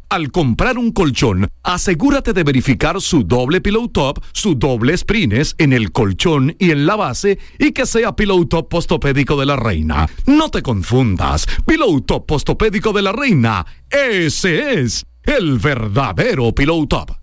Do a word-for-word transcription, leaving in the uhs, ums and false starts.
Al comprar un colchón, asegúrate de verificar su doble pillow top, su doble sprines en el colchón y en la base, y que sea pillow top postopédico de la Reina. No te confundas, pillow top postopédico de la Reina, ese es el verdadero pillow top.